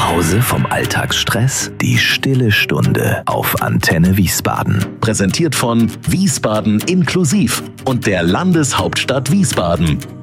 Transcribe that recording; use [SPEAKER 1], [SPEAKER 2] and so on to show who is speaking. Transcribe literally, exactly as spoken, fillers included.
[SPEAKER 1] Pause vom Alltagsstress? Die stille Stunde auf Antenne Wiesbaden.
[SPEAKER 2] Präsentiert von Wiesbaden Inklusiv und der Landeshauptstadt Wiesbaden.